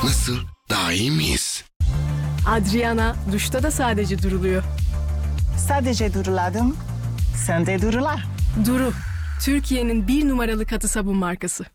Nasıl? Daha iyi miyiz? Adriana duşta da sadece duruluyor. Sadece duruladım. Sen de durula. Duru, Türkiye'nin 1 numaralı katı sabun markası.